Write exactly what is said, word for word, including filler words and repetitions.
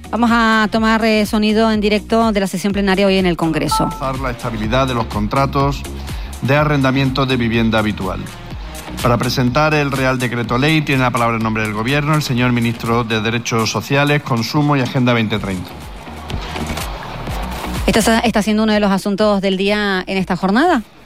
Vamos a tomar eh, sonido en directo de la sesión plenaria hoy en el Congreso. La estabilidad de los contratos de arrendamiento de vivienda habitual. Para presentar el Real Decreto Ley tiene la palabra en nombre del Gobierno el señor Ministro de Derechos Sociales, Consumo y Agenda veinte treinta. ¿Este está siendo uno de los asuntos del día en esta jornada?